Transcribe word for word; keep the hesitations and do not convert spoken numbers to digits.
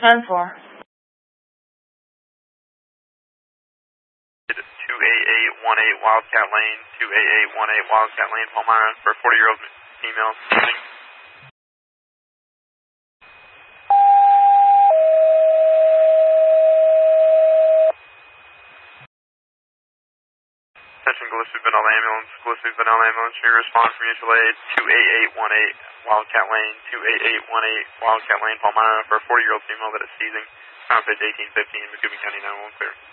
ten four. two eight eight one eight Wildcat Lane, two eight eight one eight Wildcat Lane, Palmyra, for a forty-year-old female. Attention Gillespie Vanilla Ambulance, Gillespie Vanilla Ambulance, your response from mutual aid, two eight eight one eight Wildcat Lane, two eight eight one eight Wildcat Lane, Palmyra, for a forty-year-old female that is seizing. Pound page eighteen fifteen, Macomb County nine one one clear.